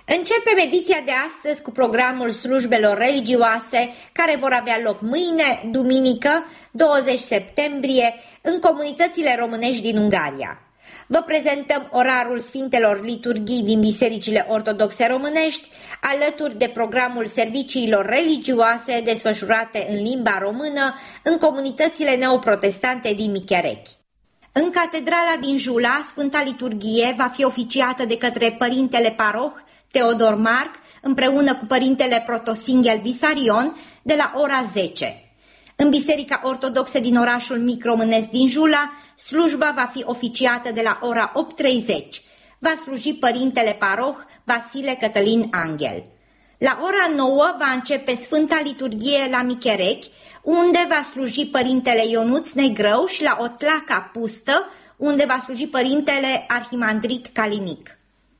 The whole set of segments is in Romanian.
Începem ediția de astăzi cu programul slujbelor religioase care vor avea loc mâine, duminică, 20 septembrie, în comunitățile românești din Ungaria. Vă prezentăm orarul Sfintelor Liturghii din bisericile ortodoxe românești, alături de programul serviciilor religioase desfășurate în limba română în comunitățile neoprotestante din Micherechi. În catedrala din Jula, Sfânta Liturghie va fi oficiată de către Părintele Paroh Teodor Marc, împreună cu Părintele Protosinghel Visarion, de la ora 10. În Biserica Ortodoxă din orașul mic românesc din Jula, slujba va fi oficiată de la ora 8:30. Va sluji Părintele Paroh Vasile Cătălin Anghel. La ora 9 va începe Sfânta Liturghie la Micherechi, unde va sluji Părintele Ionuț Negrău, și la Otlaca Pustă, unde va sluji Părintele Arhimandrit Calinic.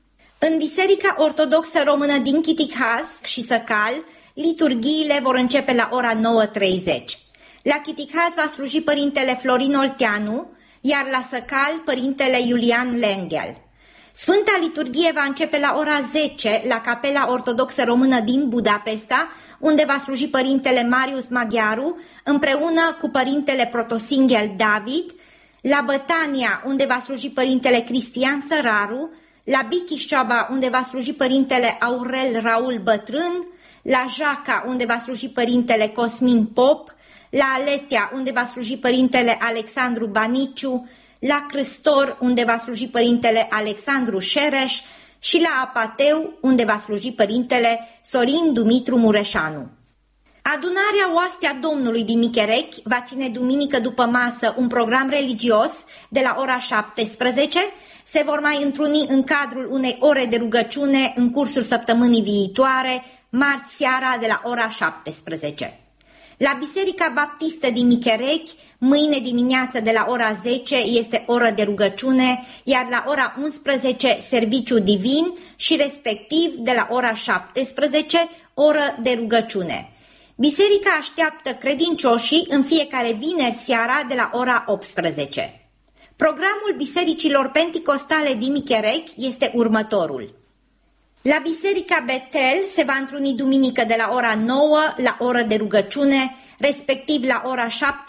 În Biserica Ortodoxă Română din Chitihaz și Săcal, liturghiile vor începe la ora 9:30. La Chitihaz va sluji Părintele Florin Olteanu, iar la Săcal Părintele Iulian Lenghel. Sfânta Liturghie va începe la ora 10 la Capela Ortodoxă Română din Budapesta, unde va sluji Părintele Marius Maghiaru, împreună cu Părintele Protosinghel David, la Bătania, unde va sluji Părintele Cristian Săraru, la Bichișoaba, unde va sluji Părintele Aurel Raul Bătrân, la Jaca, unde va sluji Părintele Cosmin Pop, la Aletea, unde va sluji Părintele Alexandru Baniciu, la Crâstor, unde va sluji Părintele Alexandru Șereș, și la Apateu, unde va sluji Părintele Sorin Dumitru Mureșanu. Adunarea Oastea Domnului din Micherechi va ține duminică după masă un program religios de la ora 17. Se vor mai întruni în cadrul unei ore de rugăciune în cursul săptămânii viitoare, marți seara de la ora 17. La Biserica Baptistă din Micherechi, mâine dimineață de la ora 10 este oră de rugăciune, iar la ora 11 serviciu divin și respectiv de la ora 17 oră de rugăciune. Biserica așteaptă credincioșii în fiecare vineri seara de la ora 18. Programul bisericilor penticostale din Micherechi este următorul. La Biserica Betel se va întruni duminică de la ora 9 la oră de rugăciune, respectiv la ora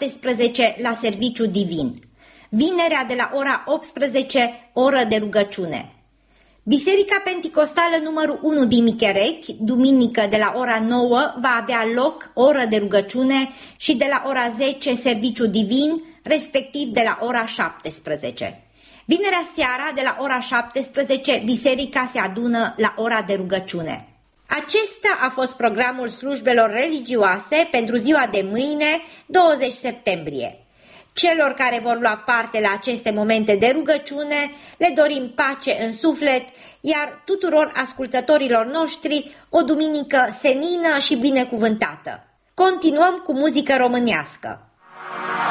17 la serviciu divin. Vinerea de la ora 18, oră de rugăciune. Biserica Penticostală numărul 1 din Micherechi, duminică de la ora 9 va avea loc oră de rugăciune și de la ora 10 serviciu divin, respectiv de la ora 17. Vinerea seara, de la ora 17, biserica se adună la ora de rugăciune. Acesta a fost programul slujbelor religioase pentru ziua de mâine, 20 septembrie. Celor care vor lua parte la aceste momente de rugăciune le dorim pace în suflet, iar tuturor ascultătorilor noștri o duminică senină și binecuvântată. Continuăm cu muzică românească.